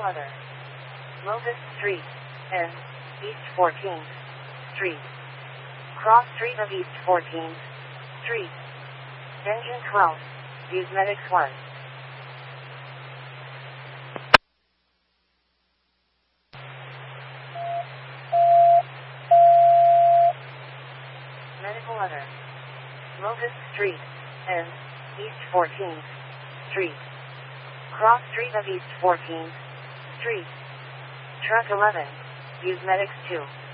Other. Locust Street, N. East 14th Street. Cross Street of East 14th Street. Engine 12. Use Medics 1. Medical Other. Locust Street, N. East 14th Street. Cross Street of East 14th Street. Truck 11. Use Medics 2.